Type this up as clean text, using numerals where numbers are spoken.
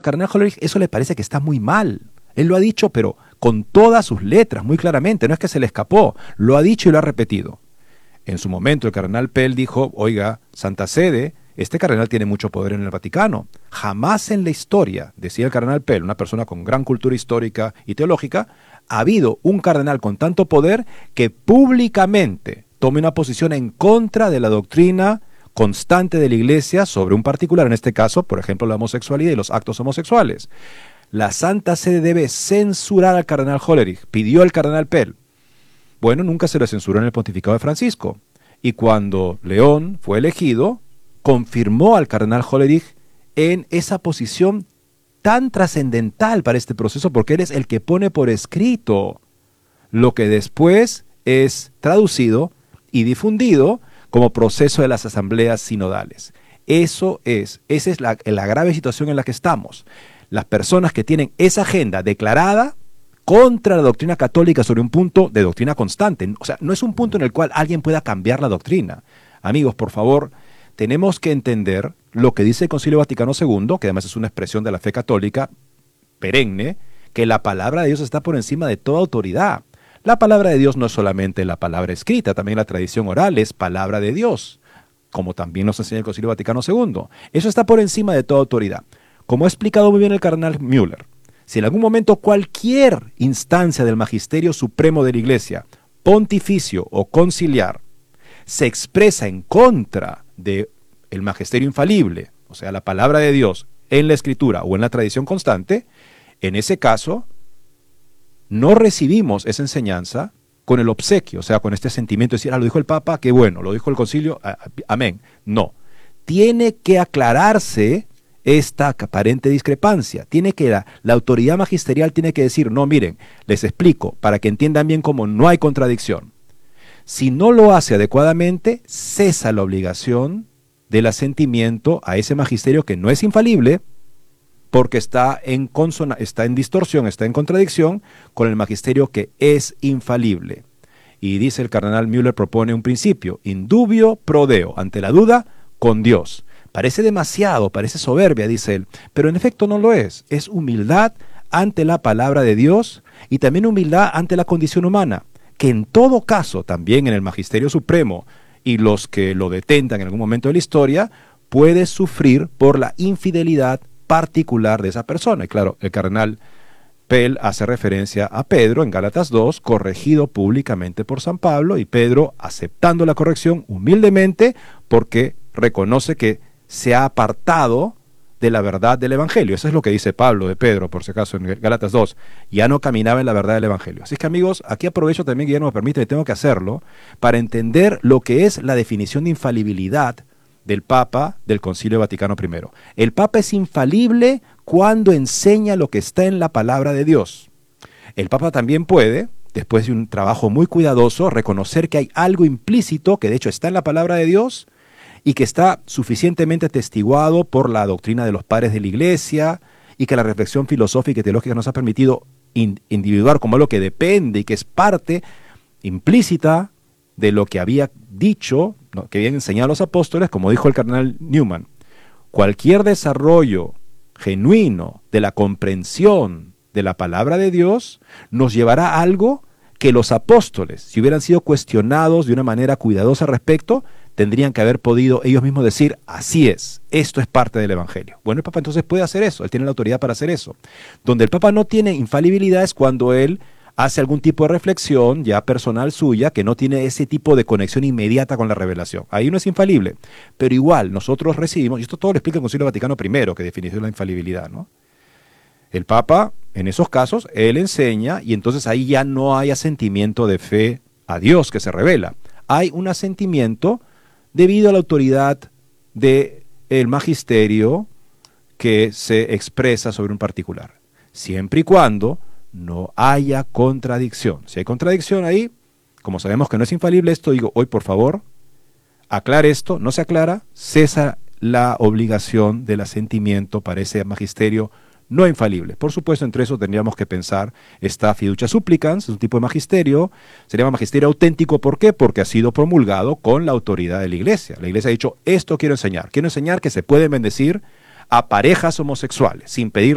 cardenal Hollerich eso le parece que está muy mal. Él lo ha dicho, pero con todas sus letras, muy claramente, no es que se le escapó, lo ha dicho y lo ha repetido. En su momento el cardenal Pell dijo, oiga, Santa Sede, este cardenal tiene mucho poder en el Vaticano. Jamás en la historia, decía el cardenal Pell, una persona con gran cultura histórica y teológica, ha habido un cardenal con tanto poder que públicamente tome una posición en contra de la doctrina constante de la Iglesia sobre un particular, en este caso, por ejemplo, la homosexualidad y los actos homosexuales. La Santa Sede debe censurar al cardenal Hollerich, pidió el cardenal Pell. Bueno, nunca se le censuró en el pontificado de Francisco. Y cuando León fue elegido, confirmó al cardenal Hollerich en esa posición tan trascendental para este proceso, porque él es el que pone por escrito lo que después es traducido y difundido como proceso de las asambleas sinodales. Esa es la grave situación en la que estamos. Las personas que tienen esa agenda declarada contra la doctrina católica sobre un punto de doctrina constante. O sea, no es un punto en el cual alguien pueda cambiar la doctrina. Amigos, por favor, tenemos que entender lo que dice el Concilio Vaticano II, que además es una expresión de la fe católica perenne, que la palabra de Dios está por encima de toda autoridad. La palabra de Dios no es solamente la palabra escrita, también la tradición oral es palabra de Dios, como también nos enseña el Concilio Vaticano II. Eso está por encima de toda autoridad. Como ha explicado muy bien el cardenal Müller, si en algún momento cualquier instancia del magisterio supremo de la Iglesia, pontificio o conciliar, se expresa en contra del magisterio infalible, o sea, la palabra de Dios en la Escritura o en la tradición constante, en ese caso no recibimos esa enseñanza con el obsequio, o sea, con este sentimiento de decir, lo dijo el Papa, qué bueno, lo dijo el concilio, amén. No, tiene que aclararse esta aparente discrepancia. Tiene que la autoridad magisterial tiene que decir, no, miren, les explico, para que entiendan bien cómo no hay contradicción. Si no lo hace adecuadamente, cesa la obligación del asentimiento a ese magisterio que no es infalible, porque está en distorsión, está en contradicción con el magisterio que es infalible. Y dice el cardenal Müller, propone un principio, indubio pro Deo, ante la duda, con Dios. Parece demasiado, parece soberbia, dice él, pero en efecto no lo es. Es humildad ante la palabra de Dios y también humildad ante la condición humana, que en todo caso, también en el Magisterio Supremo y los que lo detentan en algún momento de la historia, puede sufrir por la infidelidad particular de esa persona. Y claro, el cardenal Pell hace referencia a Pedro en Gálatas 2, corregido públicamente por San Pablo, y Pedro aceptando la corrección humildemente porque reconoce que se ha apartado de la verdad del Evangelio. Eso es lo que dice Pablo de Pedro, por si acaso, en Gálatas 2. Ya no caminaba en la verdad del Evangelio. Así que, amigos, aquí aprovecho también, Guillermo me permite, y tengo que hacerlo, para entender lo que es la definición de infalibilidad del Papa del Concilio Vaticano I. El Papa es infalible cuando enseña lo que está en la palabra de Dios. El Papa también puede, después de un trabajo muy cuidadoso, reconocer que hay algo implícito, que de hecho está en la palabra de Dios, y que está suficientemente atestiguado por la doctrina de los padres de la Iglesia, y que la reflexión filosófica y teológica nos ha permitido individuar como algo que depende y que es parte implícita de lo que había dicho, ¿no?, que habían enseñado los apóstoles, como dijo el cardenal Newman. Cualquier desarrollo genuino de la comprensión de la palabra de Dios nos llevará a algo que los apóstoles, si hubieran sido cuestionados de una manera cuidadosa al respecto, tendrían que haber podido ellos mismos decir, así es, esto es parte del Evangelio. Bueno, el Papa entonces puede hacer eso, él tiene la autoridad para hacer eso. Donde el Papa no tiene infalibilidad es cuando él hace algún tipo de reflexión ya personal suya que no tiene ese tipo de conexión inmediata con la revelación. Ahí no es infalible, pero igual nosotros recibimos, y esto todo lo explica el Concilio Vaticano I, que definió la infalibilidad, ¿no? El Papa, en esos casos, él enseña y entonces ahí ya no hay asentimiento de fe a Dios que se revela. Hay un asentimiento debido a la autoridad del magisterio que se expresa sobre un particular, siempre y cuando no haya contradicción. Si hay contradicción ahí, como sabemos que no es infalible esto, digo, hoy por favor, aclare esto, no se aclara, cesa la obligación del asentimiento para ese magisterio no infalible. Por supuesto, entre eso tendríamos que pensar, está fiducia supplicans, es un tipo de magisterio, se llama magisterio auténtico, ¿por qué? Porque ha sido promulgado con la autoridad de la Iglesia. La Iglesia ha dicho, esto quiero enseñar que se pueden bendecir a parejas homosexuales, sin pedir